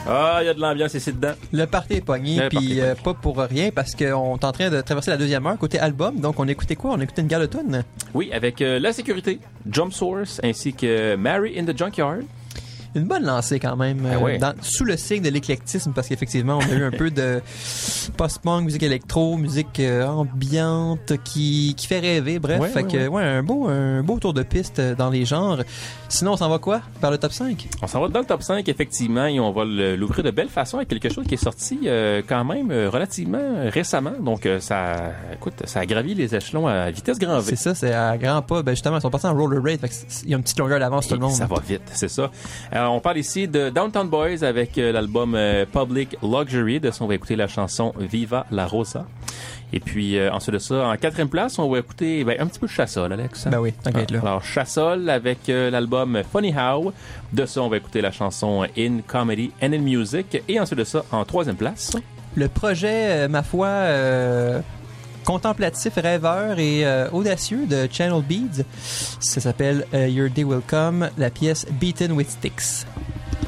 Ah, il y a de l'ambiance ici dedans. Le party est pogné, puis pas pour rien, parce qu'on est en train de traverser la deuxième heure côté album. Donc, on écoutait quoi? On écoutait une guerre de tunes? Oui, avec La Sécurité, Jump Source, ainsi que Mary in the Junkyard. Une bonne lancée quand même, ouais. sous le signe de l'éclectisme, parce qu'effectivement, on a eu un peu de post-punk, musique électro, musique ambiante qui fait rêver, bref. Ouais, fait que, ouais, un beau tour de piste dans les genres. Sinon, on s'en va quoi? Vers le top 5? On s'en va dans le top 5, effectivement, et on va l'ouvrir de belle façon avec quelque chose qui est sorti quand même relativement récemment. Donc, ça a gravi les échelons à vitesse grand V. C'est ça, c'est à grand pas. Ben, justement, ils sont passés en roller rate, fait qu'il y a une petite longueur d'avance tout le monde. Ça va vite, c'est ça. On parle ici de Downtown Boys avec l'album Public Luxury. De ça, on va écouter la chanson Viva la Rosa. Et puis, ensuite de ça, en 4e place, on va écouter un petit peu de Chassol, Alex. Ben oui, t'inquiète là. Alors, Chassol avec l'album Funny How. De ça, on va écouter la chanson In Comedy and in Music. Et ensuite de ça, en 3e place, le projet, ma foi, contemplatif, rêveur et audacieux de Channel Beads. Ça s'appelle Your Day Will Come, la pièce Beaten with Sticks.